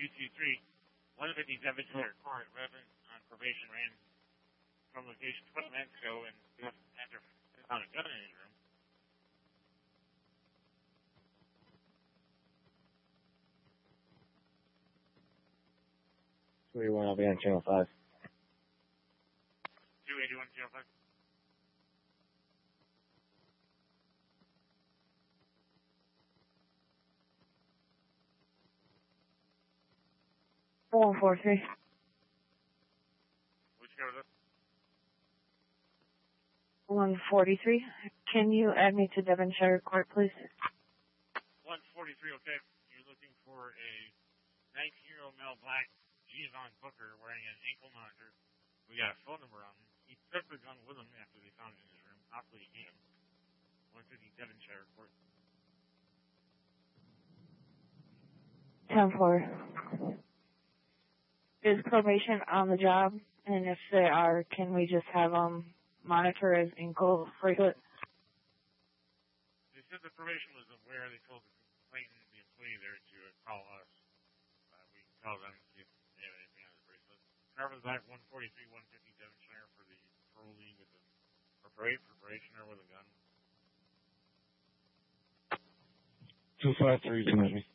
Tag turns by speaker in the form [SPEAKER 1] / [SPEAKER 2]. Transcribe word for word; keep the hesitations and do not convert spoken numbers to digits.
[SPEAKER 1] two two three, one fifty-seven Center Court, resident on probation ran from location twenty minutes ago and after found a gun in his room.
[SPEAKER 2] two eighty-one, I'll be on channel five.
[SPEAKER 1] two eighty-one, channel five.
[SPEAKER 3] one four three.
[SPEAKER 1] Which goes up?
[SPEAKER 3] one forty-three. Can you add me to Devonshire Court, please?
[SPEAKER 1] one forty-three, okay. You're looking for a nineteen-year-old male black Giovanni Booker wearing an ankle monitor. We got a phone number on him. He took the gun with him after they found it in his room. Operating him. one fifty-seven Shire Court.
[SPEAKER 3] ten four. Is probation on the job? And if they are, can we just have them monitor his ankle bracelet?
[SPEAKER 1] They said the probation was aware. They told the complainant, the employee there, to uh, call us. Uh, we can call them and see if they have anything on his bracelet. Cover the back one forty-three, one fifty-seven Shire for the parolee with the or parade for probation or with a gun.
[SPEAKER 2] two five three, excuse me.